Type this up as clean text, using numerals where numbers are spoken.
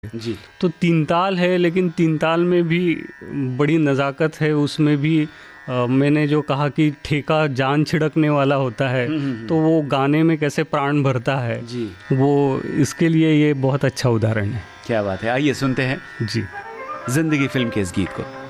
जी। तो तीन ताल है, लेकिन तीन ताल में भी बड़ी नज़ाकत है। उसमें भी मैंने जो कहा कि ठेका जान छिड़कने वाला होता है, तो वो गाने में कैसे प्राण भरता है जी। वो, इसके लिए ये बहुत अच्छा उदाहरण है। क्या बात है, आइए सुनते हैं जी जिंदगी फिल्म के इस गीत को।